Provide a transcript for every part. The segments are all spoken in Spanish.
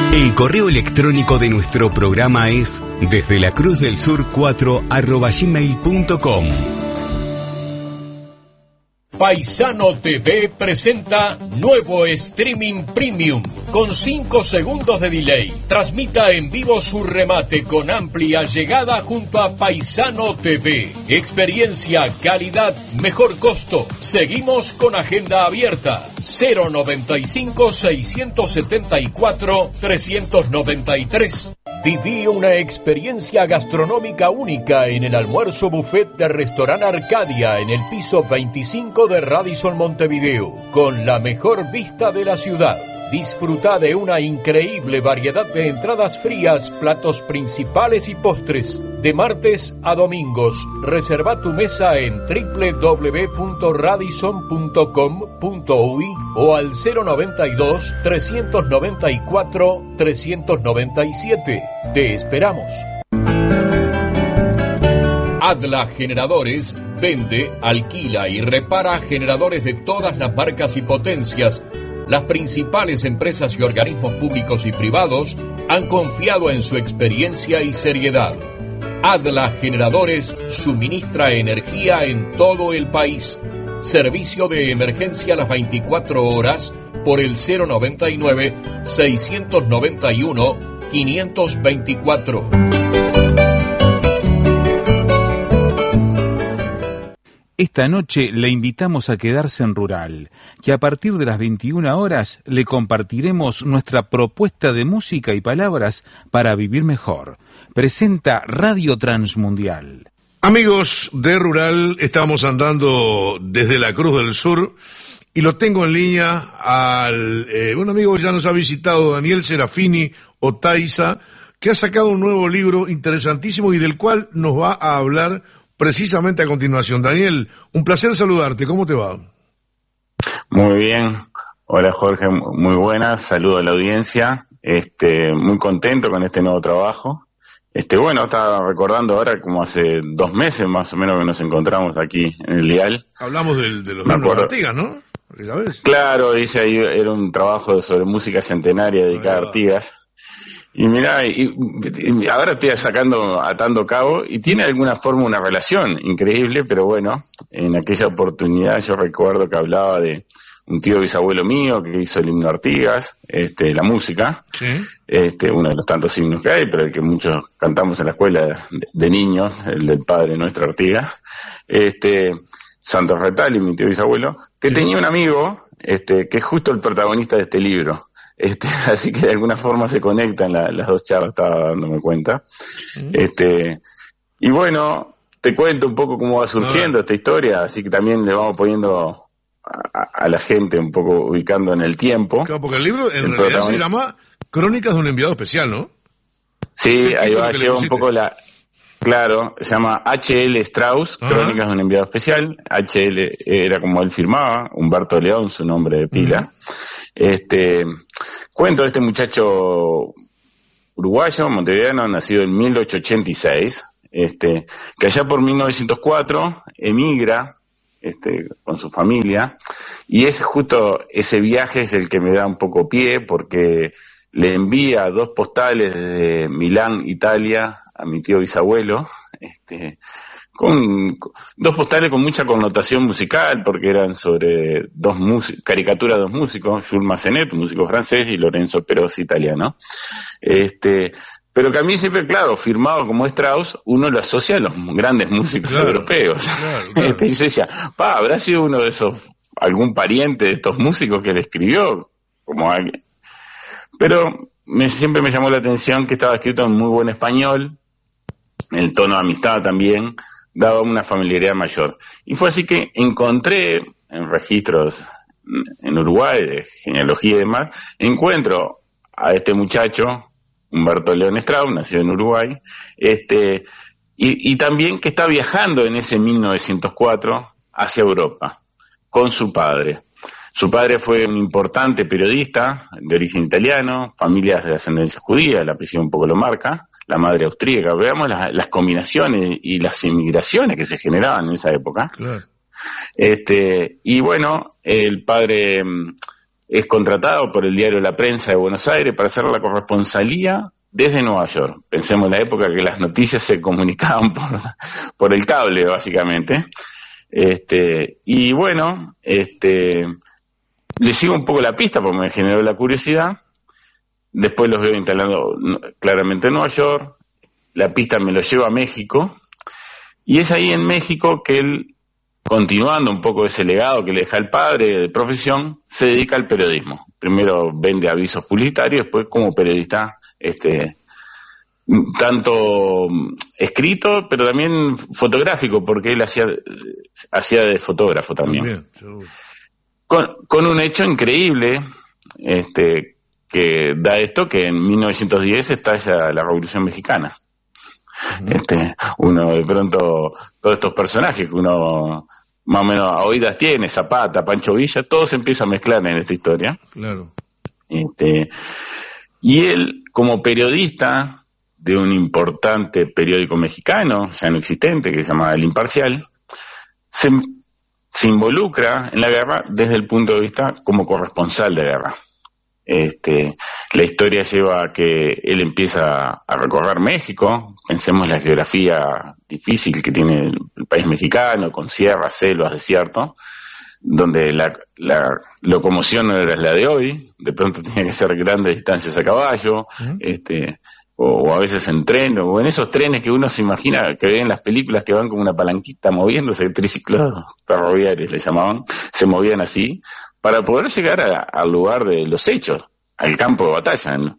El correo electrónico de nuestro programa es desdelacruzdelsur4@gmail.com. Paisano TV presenta nuevo streaming premium con 5 segundos de delay. Transmita en vivo su remate con amplia llegada junto a Paisano TV. Experiencia, calidad, mejor costo. Seguimos con agenda abierta. 095-674-393. Viví una experiencia gastronómica única en el almuerzo buffet de Restaurant Arcadia en el piso 25 de Radisson Montevideo, con la mejor vista de la ciudad. Disfruta de una increíble variedad de entradas frías, platos principales y postres. De martes a domingos, reserva tu mesa en www.radisson.com.uy o al 092-394-397. Te esperamos. Adla Generadores vende, alquila y repara generadores de todas las marcas y potencias. Las principales empresas y organismos públicos y privados han confiado en su experiencia y seriedad. Adla Generadores suministra energía en todo el país. Servicio de emergencia a las 24 horas por el 099-691-524. Esta noche le invitamos a quedarse en Rural, que a partir de las 21 horas le compartiremos nuestra propuesta de música y palabras para vivir mejor. Presenta Radio Transmundial. Amigos de Rural, estamos andando desde la Cruz del Sur y lo tengo en línea al un amigo que ya nos ha visitado, Daniel Serafini Otaiza, que ha sacado un nuevo libro interesantísimo y del cual nos va a hablar precisamente a continuación. Daniel, un placer saludarte, ¿cómo te va? Muy bien, hola Jorge, muy buenas, saludo a la audiencia, muy contento con este nuevo trabajo. Bueno, estaba recordando ahora como hace 2 meses más o menos que nos encontramos aquí en el Dial. Hablamos de los himnos de Artigas, ¿no? ¿Sabes? Claro, dice ahí, era un trabajo sobre música centenaria dedicada a Artigas. Y mirá, y ahora estoy atando cabo, y tiene alguna forma una relación increíble, pero bueno, en aquella oportunidad yo recuerdo que hablaba de un tío bisabuelo mío que hizo el himno Artigas, la música, ¿sí? Uno de los tantos himnos que hay, pero el que muchos cantamos en la escuela de niños, el del padre nuestro Artigas, Santos Retali, mi tío bisabuelo, que ¿sí? Tenía un amigo, que es justo el protagonista de este libro. Así que de alguna forma se conectan las dos charlas, estaba dándome cuenta. Y bueno, te cuento un poco cómo va surgiendo esta historia, así que también le vamos poniendo a la gente un poco ubicando en el tiempo. Claro, porque el libro en realidad se llama Crónicas de un enviado especial, ¿no? Sí, ahí va, lleva un poco la... Claro, se llama H.L. Strauss, Crónicas de un enviado especial. H.L. era como él firmaba, Humberto León, su nombre de pila. Cuento de este muchacho uruguayo, montevideano, nacido en 1886, que allá por 1904 emigra con su familia, y es justo ese viaje es el que me da un poco pie, porque le envía 2 postales de Milán, Italia, a mi tío bisabuelo, con 2 postales con mucha connotación musical, porque eran sobre caricaturas de 2 músicos, Jules Massenet, un músico francés, y Lorenzo Perosi, italiano. Pero que a mí siempre, claro, firmado como Strauss, uno lo asocia a los grandes músicos europeos. Claro. Y yo decía, ¿habrá sido uno de esos, algún pariente de estos músicos que le escribió? Como alguien. Pero siempre me llamó la atención que estaba escrito en muy buen español, el tono de amistad también, daba una familiaridad mayor. Y fue así que encontré en registros en Uruguay de genealogía y demás, encuentro a este muchacho, Humberto León Strauss, nacido en Uruguay, y también que está viajando en ese 1904 hacia Europa con su padre. Su padre fue un importante periodista de origen italiano, familias de ascendencia judía, el apellido un poco lo marca, la madre austríaca. Veamos las combinaciones y las inmigraciones que se generaban en esa época. Claro. Y bueno, el padre es contratado por el diario La Prensa de Buenos Aires para hacer la corresponsalía desde Nueva York. Pensemos en la época que las noticias se comunicaban por el cable, básicamente. Y bueno, le sigo un poco la pista porque me generó la curiosidad. Después los veo instalando claramente en Nueva York. La pista me lo lleva a México. Y es ahí en México que él, continuando un poco ese legado que le deja el padre de profesión, se dedica al periodismo. Primero vende avisos publicitarios, después como periodista, tanto escrito, pero también fotográfico, porque él hacía de fotógrafo también. Con un hecho increíble, que da esto, que en 1910 estalla la Revolución Mexicana. Uno de pronto, todos estos personajes que uno más o menos a oídas tiene, Zapata, Pancho Villa, todos se empiezan a mezclar en esta historia. Claro. Y él, como periodista de un importante periódico mexicano, ya no existente, que se llama El Imparcial, se involucra en la guerra desde el punto de vista como corresponsal de guerra. La historia lleva a que él empieza a recorrer México. Pensemos en la geografía difícil que tiene el país mexicano, con sierras, selvas, desierto, donde la locomoción no era la de hoy. De pronto tenía que ser grandes distancias a caballo, o a veces en tren, o en esos trenes que uno se imagina que ve en las películas que van como una palanquita moviéndose, triciclos ferroviarios le llamaban, se movían así, para poder llegar al lugar de los hechos, al campo de batalla, ¿no?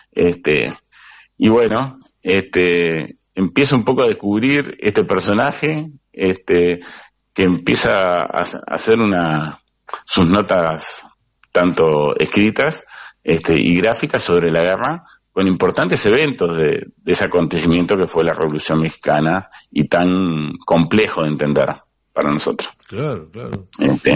Y bueno, empieza un poco a descubrir este personaje, que empieza a hacer sus notas tanto escritas, y gráficas sobre la guerra, con importantes eventos de ese acontecimiento que fue la Revolución Mexicana y tan complejo de entender para nosotros. Claro, claro.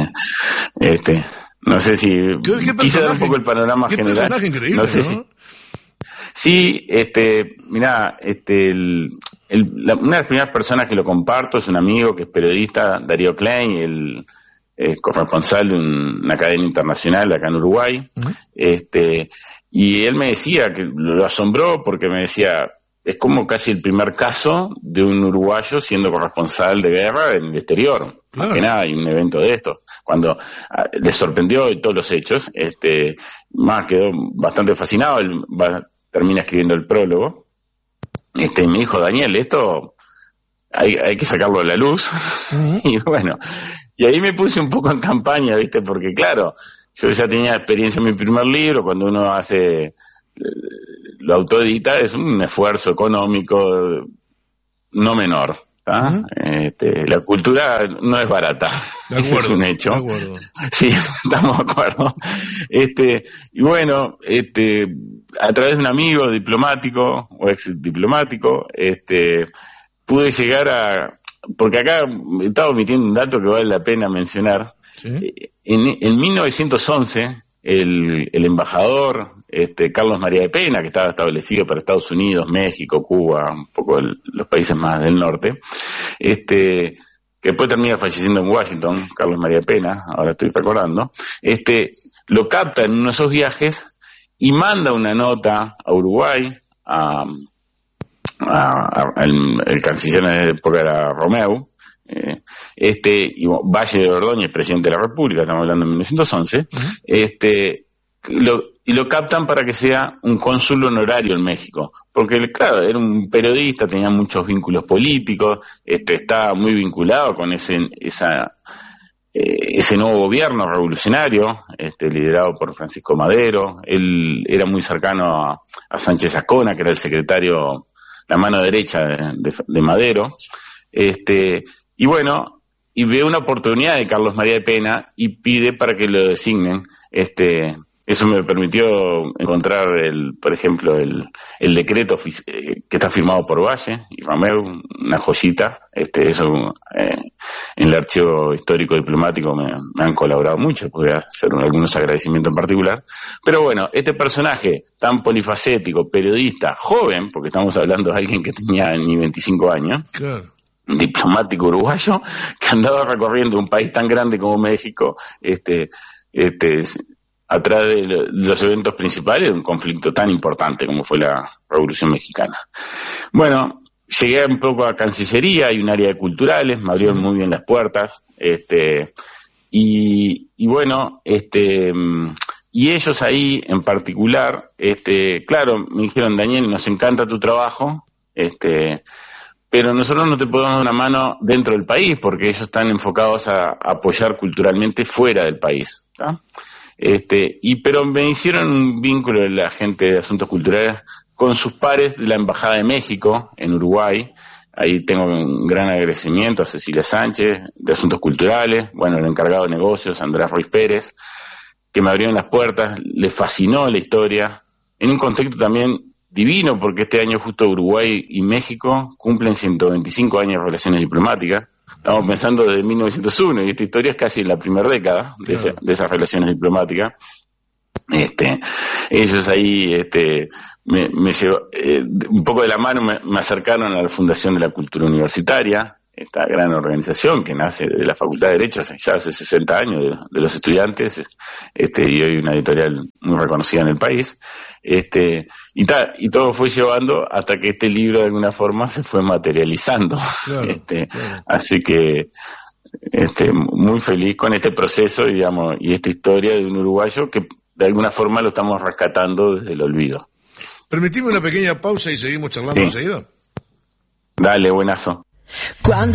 No sé si quise dar un poco el panorama qué general. Qué personaje increíble, no sé, ¿no? Sí, mirá, una de las primeras personas que lo comparto es un amigo que es periodista, Darío Klein, el corresponsal de una cadena internacional acá en Uruguay. Y él me decía que lo asombró porque me decía, es como casi el primer caso de un uruguayo siendo corresponsal de guerra en el exterior. Más que nada, hay un evento de esto. Cuando le sorprendió todos los hechos, más quedó bastante fascinado. Él termina escribiendo el prólogo. Y me dijo, Daniel, esto hay que sacarlo a la luz. Y bueno, y ahí me puse un poco en campaña, ¿viste? Porque claro, yo ya tenía experiencia en mi primer libro. Cuando uno lo autoedita, es un esfuerzo económico no menor. La cultura no es barata. De acuerdo, ese es un hecho. De acuerdo. Sí, estamos de acuerdo. Y bueno, a través de un amigo diplomático o ex diplomático, pude llegar porque acá estaba omitiendo un dato que vale la pena mencionar. ¿Sí? En 1911, el embajador Carlos María de Pena, que estaba establecido para Estados Unidos, México, Cuba, un poco los países más del norte, que después termina falleciendo en Washington, Carlos María de Pena, ahora estoy recordando, lo capta en uno de esos viajes y manda una nota a Uruguay, el canciller en la época era Romeu, y Valle de Ordóñez, presidente de la República, estamos hablando en 1911, y lo captan para que sea un cónsul honorario en México, porque claro, era un periodista, tenía muchos vínculos políticos, estaba muy vinculado con ese nuevo gobierno revolucionario, liderado por Francisco Madero. Él era muy cercano a Sánchez Ascona, que era el secretario, la mano derecha de Madero, y bueno, y ve una oportunidad de Carlos María de Pena y pide para que lo designen. Eso me permitió encontrar, por ejemplo, el decreto que está firmado por Valle y Romeu, una joyita. Eso en el archivo histórico diplomático me han colaborado mucho, voy a hacer algunos agradecimientos en particular. Pero bueno, este personaje tan polifacético, periodista, joven, porque estamos hablando de alguien que tenía ni 25 años, Claro. un diplomático uruguayo que andaba recorriendo un país tan grande como México, atrás de los eventos principales de un conflicto tan importante como fue la Revolución Mexicana. Bueno, llegué un poco a Cancillería, hay un área de culturales, me abrieron muy bien las puertas, y bueno, y ellos ahí en particular, claro, me dijeron, Daniel, nos encanta tu trabajo, pero nosotros no te podemos dar una mano dentro del país porque ellos están enfocados a apoyar culturalmente fuera del país, ¿tá? Pero me hicieron un vínculo de la gente de asuntos culturales con sus pares de la Embajada de México en Uruguay. Ahí tengo un gran agradecimiento a Cecilia Sánchez de Asuntos Culturales, bueno, el encargado de negocios, Andrés Ruiz Pérez, que me abrieron las puertas, les fascinó la historia, en un contexto también divino, porque este año justo Uruguay y México cumplen 125 años de relaciones diplomáticas. Estamos pensando desde 1901 y esta historia es casi la primera década de esas relaciones diplomáticas. Ellos ahí me llevó, un poco de la mano me acercaron a la Fundación de la Cultura Universitaria, esta gran organización que nace de la Facultad de Derecho ya hace 60 años de los estudiantes, y hoy una editorial muy reconocida en el país, y todo fue llevando hasta que este libro de alguna forma se fue materializando. Claro, claro. Así que muy feliz con este proceso, digamos, y esta historia de un uruguayo que de alguna forma lo estamos rescatando desde el olvido. Permitime una pequeña pausa y seguimos charlando enseguida. Dale, buenazo. Cuando